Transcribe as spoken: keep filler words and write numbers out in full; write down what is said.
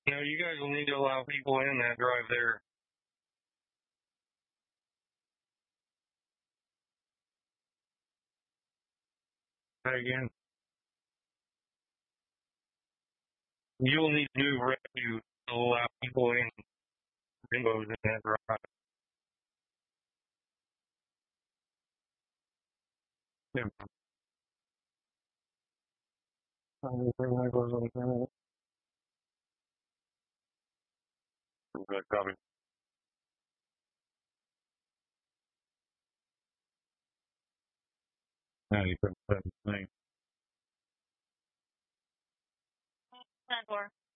No, you guys will need to allow people in that drive there. Say again. You'll need new revenue to allow people in. Bimbos in that drive. Yeah. Good, copy. ninety-seven, seventeen. ten four.